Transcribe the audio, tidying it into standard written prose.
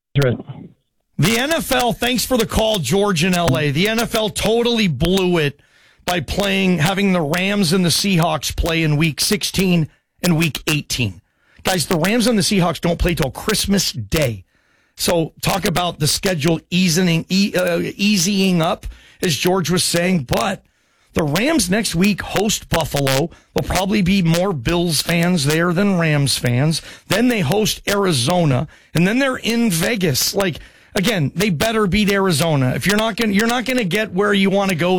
The NFL, thanks for the call, George in LA. The NFL totally blew it by having the Rams and the Seahawks play in week 16 and week 18. Guys, the Rams and the Seahawks don't play till Christmas Day. So talk about the schedule easying up, as George was saying. But the Rams next week host Buffalo. There'll probably be more Bills fans there than Rams fans. Then they host Arizona, and then they're in Vegas. Again, they better beat Arizona. If you're not going to get where you want to go